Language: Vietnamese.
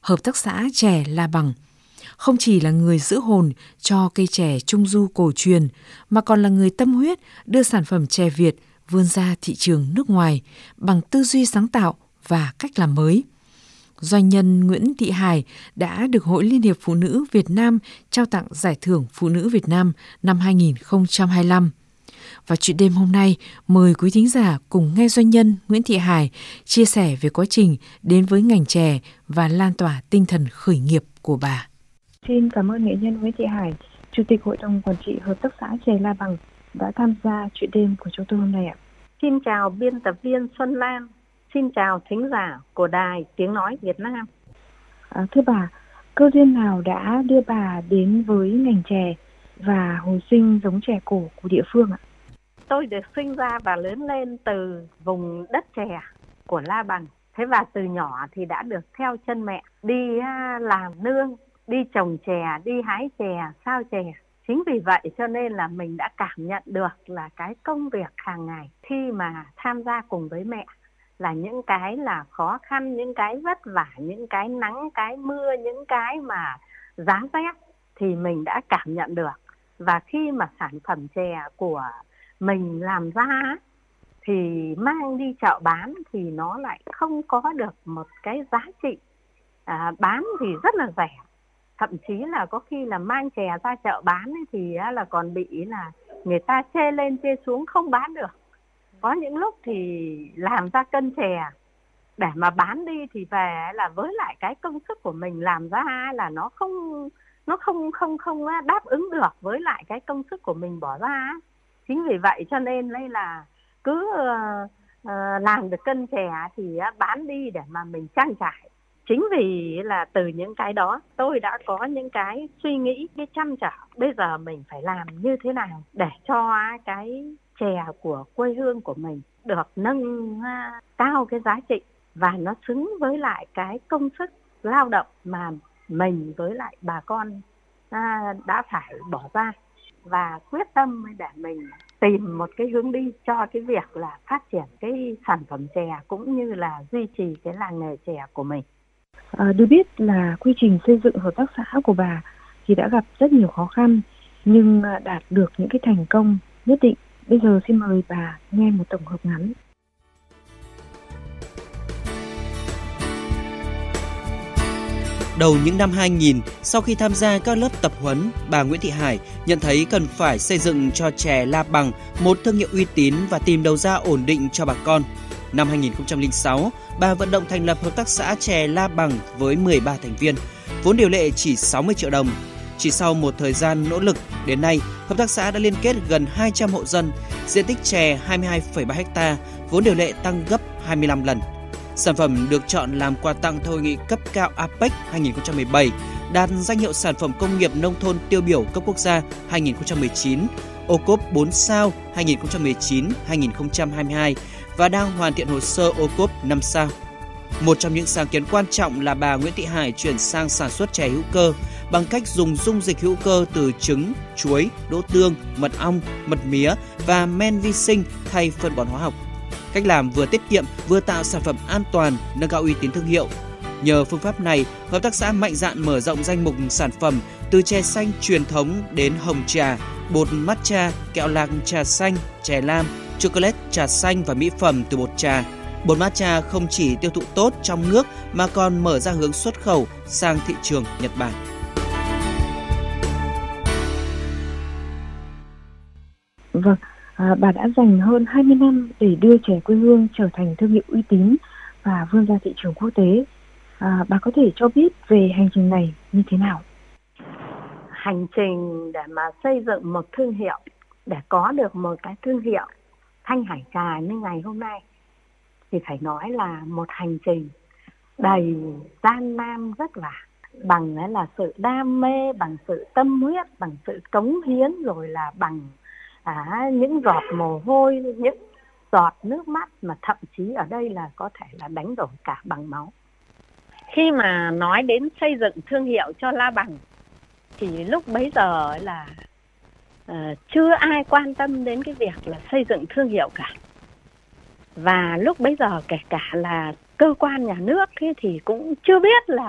Hợp tác xã chè La Bằng không chỉ là người giữ hồn cho cây chè trung du cổ truyền, mà còn là người tâm huyết đưa sản phẩm chè Việt vươn ra thị trường nước ngoài bằng tư duy sáng tạo và cách làm mới. Doanh nhân Nguyễn Thị Hải đã được Hội Liên hiệp Phụ nữ Việt Nam trao tặng Giải thưởng Phụ nữ Việt Nam năm 2025. Và chuyện đêm hôm nay, mời quý thính giả cùng nghe doanh nhân Nguyễn Thị Hải chia sẻ về quá trình đến với ngành chè và lan tỏa tinh thần khởi nghiệp của bà. Xin cảm ơn nghệ nhân Nguyễn Thị Hải, Chủ tịch Hội đồng Quản trị Hợp tác xã chè La Bằng đã tham gia chuyện đêm của chúng tôi hôm nay ạ. Xin chào biên tập viên Xuân Lan, xin chào thính giả của Đài Tiếng Nói Việt Nam. Thưa bà, cơ duyên nào đã đưa bà đến với ngành chè và hồi sinh giống chè cổ của địa phương ạ? Tôi được sinh ra và lớn lên từ vùng đất chè của La Bằng. Thế và từ nhỏ thì đã được theo chân mẹ đi làm nương, đi trồng chè, đi hái chè, sao chè. Chính vì vậy cho nên là mình đã cảm nhận được là cái công việc hàng ngày khi mà tham gia cùng với mẹ là những cái là khó khăn, những cái vất vả, những cái nắng, cái mưa, những cái mà giá rét thì mình đã cảm nhận được. Và khi mà sản phẩm chè của mình làm ra thì mang đi chợ bán thì nó lại không có được một cái giá trị bán thì rất là rẻ. Thậm chí là có khi là mang chè ra chợ bán ấy thì là còn bị là người ta chê lên chê xuống không bán được. Có những lúc thì làm ra cân chè để mà bán đi thì về là với lại cái công sức của mình làm ra là nó không đáp ứng được với lại cái công sức của mình bỏ ra. Chính vì vậy cho nên đây là cứ làm được cân chè thì bán đi để mà mình trang trải. Chính vì là từ những cái đó tôi đã có những cái suy nghĩ, cái trăn trở bây giờ mình phải làm như thế nào để cho cái chè của quê hương của mình được nâng cao cái giá trị và nó xứng với lại cái công sức lao động mà mình với lại bà con đã phải bỏ ra, và quyết tâm để mình tìm một cái hướng đi cho cái việc là phát triển cái sản phẩm chè cũng như là duy trì cái làng nghề chè của mình. Được biết là quy trình xây dựng hợp tác xã của bà thì đã gặp rất nhiều khó khăn nhưng đạt được những cái thành công nhất định. Bây giờ xin mời bà nghe một tổng hợp ngắn. Đầu những năm 2000, sau khi tham gia các lớp tập huấn, bà Nguyễn Thị Hải nhận thấy cần phải xây dựng cho chè La Bằng một thương hiệu uy tín và tìm đầu ra ổn định cho bà con. Năm 2006, bà vận động thành lập Hợp tác xã chè La Bằng với 13 thành viên, vốn điều lệ chỉ 60 triệu đồng. Chỉ sau một thời gian nỗ lực, đến nay, Hợp tác xã đã liên kết gần 200 hộ dân, diện tích chè 22,3 ha, vốn điều lệ tăng gấp 25 lần. Sản phẩm được chọn làm quà tặng tại Hội nghị cấp cao APEC 2017, đạt danh hiệu sản phẩm công nghiệp nông thôn tiêu biểu cấp quốc gia 2019, ô cốp 4 sao 2019-2022 và đang hoàn thiện hồ sơ ô cốp 5 sao. Một trong những sáng kiến quan trọng là bà Nguyễn Thị Hải chuyển sang sản xuất chè hữu cơ bằng cách dùng dung dịch hữu cơ từ trứng, chuối, đỗ tương, mật ong, mật mía và men vi sinh thay phân bón hóa học. Cách làm vừa tiết kiệm vừa tạo sản phẩm an toàn, nâng cao uy tín thương hiệu. Nhờ phương pháp này, hợp tác xã mạnh dạn mở rộng danh mục sản phẩm từ chè xanh truyền thống đến hồng trà, bột matcha, kẹo lạc trà xanh, chè lam, chocolate trà xanh và mỹ phẩm từ bột trà. Bột matcha không chỉ tiêu thụ tốt trong nước mà còn mở ra hướng xuất khẩu sang thị trường Nhật Bản. Vâng, bà đã dành hơn 20 năm để đưa chè quê hương trở thành thương hiệu uy tín và vươn ra thị trường quốc tế. Bà có thể cho biết về hành trình này như thế nào? Hành trình để mà xây dựng một thương hiệu, để có được một cái thương hiệu Thanh Hải Trà như ngày hôm nay thì phải nói là một hành trình đầy gian nan vất vả, bằng là sự đam mê, bằng sự tâm huyết, bằng sự cống hiến, rồi là bằng những giọt mồ hôi, những giọt nước mắt mà thậm chí ở đây là có thể là đánh đổi cả bằng máu. Khi mà nói đến xây dựng thương hiệu cho La Bằng thì lúc bấy giờ là chưa ai quan tâm đến cái việc là xây dựng thương hiệu cả. Và lúc bấy giờ kể cả là cơ quan nhà nước thì cũng chưa biết là